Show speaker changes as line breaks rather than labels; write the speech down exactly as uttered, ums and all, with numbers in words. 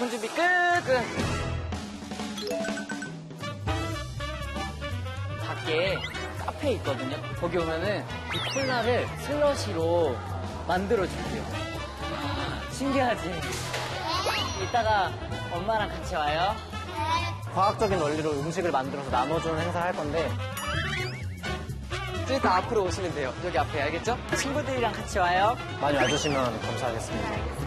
폰 준비 끝! 끝! 밖에 카페 있거든요. 거기 오면은 이 콜라를 슬러시로 만들어줄게요. 신기하지? 이따가 엄마랑 같이 와요. 과학적인 원리로 음식을 만들어서 나눠주는 행사를 할 건데 좀 이따 앞으로 오시면 돼요. 여기 앞에, 알겠죠? 친구들이랑 같이 와요. 많이 와주시면 감사하겠습니다.